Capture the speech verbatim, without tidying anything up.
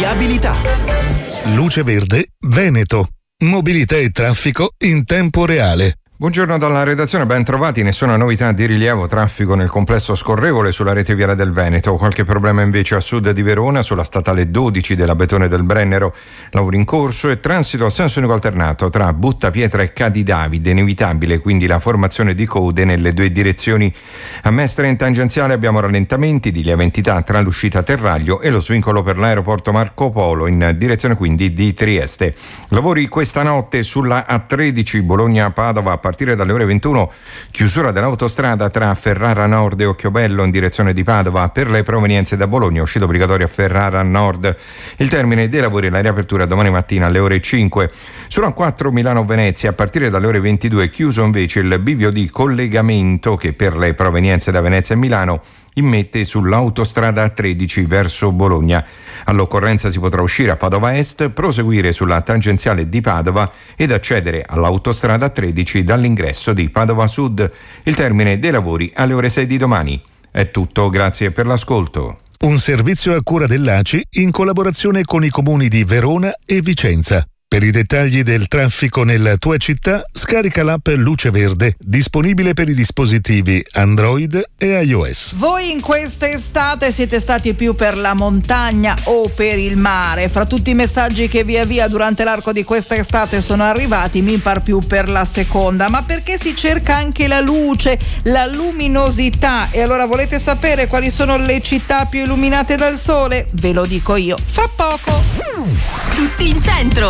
Viabilità. Luce Verde Veneto. Mobilità e traffico in tempo reale. Buongiorno dalla redazione, ben trovati. Nessuna novità di rilievo, traffico nel complesso scorrevole sulla rete viale del Veneto. Qualche problema invece a sud di Verona sulla statale dodici della Betone del Brennero, lavori in corso e transito a senso unico alternato tra Buttapietra e Cadidavide, inevitabile quindi la formazione di code nelle due direzioni. A Mestre in tangenziale abbiamo rallentamenti di lieve entità tra l'uscita Terraglio e lo svincolo per l'aeroporto Marco Polo in direzione quindi di Trieste. Lavori questa notte sulla A tredici Bologna-Padova a partire dalle ore ventuno, chiusura dell'autostrada tra Ferrara Nord e Occhiobello in direzione di Padova per le provenienze da Bologna, uscita obbligatoria a Ferrara Nord. Il termine dei lavori e la riapertura domani mattina alle ore cinque. Sulla quattro Milano-Venezia a partire dalle ore ventidue, chiuso invece il bivio di collegamento che per le provenienze da Venezia e Milano immette sull'autostrada A tredici verso Bologna. All'occorrenza si potrà uscire a Padova Est, proseguire sulla tangenziale di Padova ed accedere all'autostrada A tredici dall'ingresso di Padova Sud. Il termine dei lavori alle ore sei di domani. È tutto, grazie per l'ascolto. Un servizio a cura dell'A C I in collaborazione con i comuni di Verona e Vicenza. Per i dettagli del traffico nella tua città, scarica l'app Luce Verde, disponibile per i dispositivi Android e iOS. Voi in quest'estate siete stati più per la montagna o per il mare? Fra tutti i messaggi che via via durante l'arco di quest'estate sono arrivati, mi par più per la seconda. Ma perché si cerca anche la luce, la luminosità? E allora volete sapere quali sono le città più illuminate dal sole? Ve lo dico io, fra poco. Tutti in centro.